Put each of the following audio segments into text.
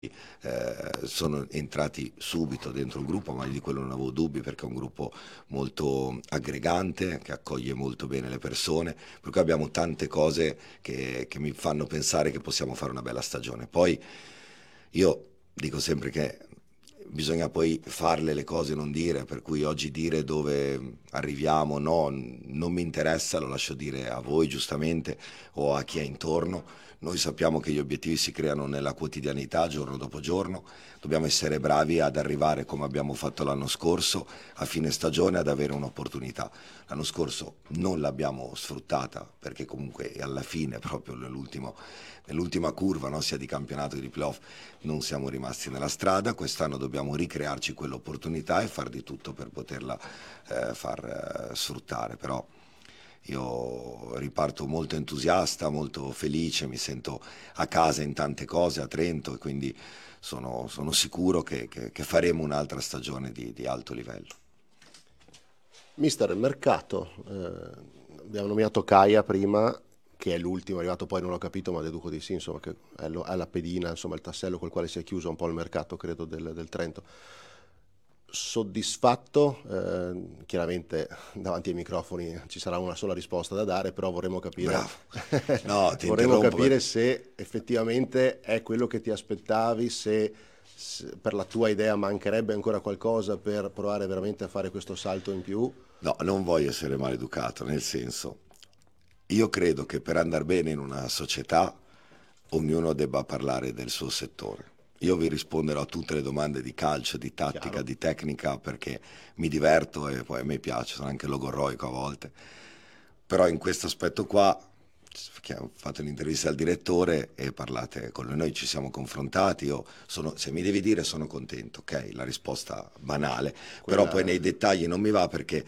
sono entrati subito dentro il gruppo, ma di quello non avevo dubbi perché è un gruppo molto aggregante, che accoglie molto bene le persone, per cui abbiamo tante cose che mi fanno pensare che possiamo fare una bella stagione. Poi io dico sempre che bisogna poi farle le cose, non dire, per cui oggi dire dove arriviamo, no, non mi interessa, lo lascio dire a voi giustamente o a chi è intorno. Noi sappiamo che gli obiettivi si creano nella quotidianità, giorno dopo giorno, dobbiamo essere bravi ad arrivare come abbiamo fatto l'anno scorso, a fine stagione ad avere un'opportunità. L'anno scorso non l'abbiamo sfruttata perché comunque alla fine, proprio nell'ultima curva, no, sia di campionato che di playoff, non siamo rimasti nella strada. Quest'anno dobbiamo ricrearci quell'opportunità e far di tutto per poterla far sfruttare. Però io riparto molto entusiasta, molto felice, mi sento a casa in tante cose a Trento e quindi sono sicuro che faremo un'altra stagione di alto livello. Mister, il mercato, abbiamo nominato Caia prima, che è l'ultimo, è arrivato poi non l'ho capito, ma deduco di sì, insomma, che è la pedina, insomma, il tassello col quale si è chiuso un po' il mercato, credo, del Trento. Soddisfatto? Chiaramente davanti ai microfoni ci sarà una sola risposta da dare, però vorremmo capire, Bravo. No, ti vorremmo interrompo capire perché se effettivamente è quello che ti aspettavi, se per la tua idea mancherebbe ancora qualcosa per provare veramente a fare questo salto in più. no, non voglio essere maleducato, nel senso, io credo che per andare bene in una società ognuno debba parlare del suo settore. Io vi risponderò a tutte le domande di calcio, di tattica, Chiaro. di tecnica perché mi diverto e poi a me piace, sono anche logorroico a volte. Però in questo aspetto qua fate un'intervista al direttore e parlate con lui. Noi ci siamo confrontati, se mi devi dire sono contento, ok? La risposta banale, però poi Quella nei dettagli non mi va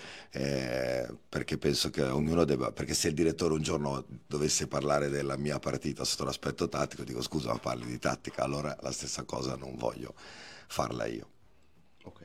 perché penso che ognuno debba, perché se il direttore un giorno dovesse parlare della mia partita sotto l'aspetto tattico, dico scusa, ma parli di tattica, allora la stessa cosa non voglio farla io. ok.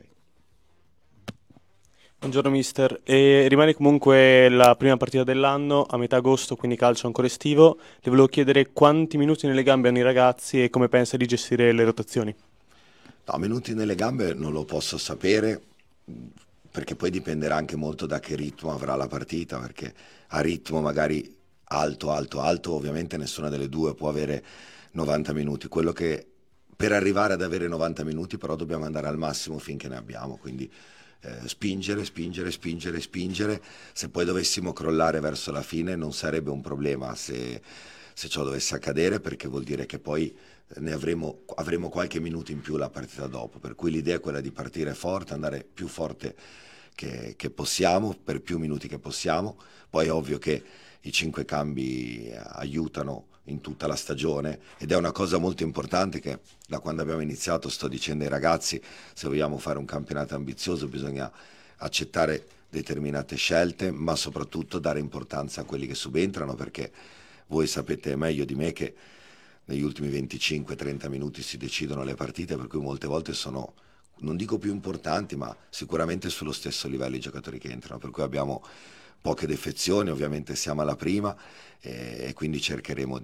Buongiorno mister, e rimane comunque la prima partita dell'anno a metà agosto, quindi calcio ancora estivo. Le volevo chiedere quanti minuti nelle gambe hanno i ragazzi e come pensa di gestire le rotazioni. No, minuti nelle gambe non lo posso sapere perché poi dipenderà anche molto da che ritmo avrà la partita, perché a ritmo magari alto, alto, alto, ovviamente nessuna delle due può avere 90 minuti. Quello che per arrivare ad avere 90 minuti però dobbiamo andare al massimo finché ne abbiamo, quindi spingere, spingere, spingere, spingere. Se poi dovessimo crollare verso la fine non sarebbe un problema se ciò dovesse accadere, perché vuol dire che poi avremo qualche minuto in più la partita dopo, per cui l'idea è quella di partire forte, andare più forte che possiamo, per più minuti che possiamo. Poi è ovvio che i 5 cambi aiutano in tutta la stagione ed è una cosa molto importante che da quando abbiamo iniziato sto dicendo ai ragazzi: se vogliamo fare un campionato ambizioso bisogna accettare determinate scelte, ma soprattutto dare importanza a quelli che subentrano, perché voi sapete meglio di me che negli ultimi 25-30 minuti si decidono le partite, per cui molte volte sono, non dico più importanti, ma sicuramente sullo stesso livello i giocatori che entrano, per cui abbiamo poche defezioni, ovviamente siamo alla prima e quindi cercheremo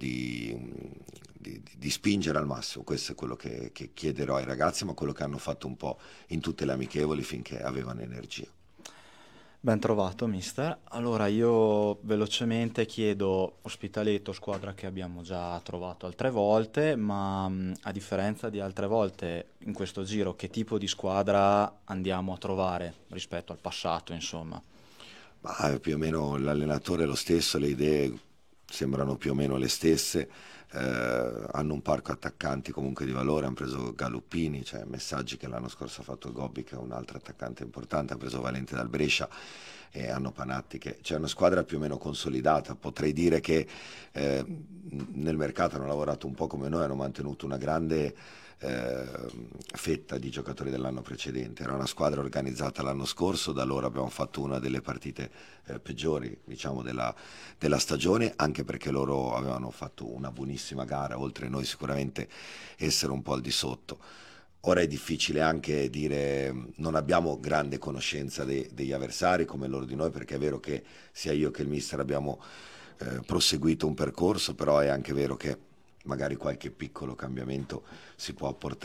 di spingere al massimo. Questo è quello che chiederò ai ragazzi, ma quello che hanno fatto un po' in tutte le amichevoli finché avevano energia. Ben trovato, mister. Allora io velocemente chiedo Ospitaletto, squadra che abbiamo già trovato altre volte, ma a differenza di altre volte in questo giro, che tipo di squadra andiamo a trovare rispetto al passato, insomma? Ma più o meno l'allenatore è lo stesso, le idee sembrano più o meno le stesse, hanno un parco attaccanti comunque di valore, hanno preso Galuppini, cioè Messaggi che l'anno scorso ha fatto Gobbi, che è un altro attaccante importante, ha preso Valente dal Brescia e hanno Panatti, che c'è una squadra più o meno consolidata. Potrei dire che nel mercato hanno lavorato un po' come noi, hanno mantenuto una grande eh, fetta di giocatori dell'anno precedente. Era una squadra organizzata l'anno scorso, da allora abbiamo fatto una delle partite peggiori, diciamo, della stagione, anche perché loro avevano fatto una buonissima gara, oltre noi sicuramente essere un po' al di sotto. Ora è difficile anche dire, non abbiamo grande conoscenza degli avversari come loro di noi, perché è vero che sia io che il mister abbiamo proseguito un percorso, però è anche vero che magari qualche piccolo cambiamento si può apportare.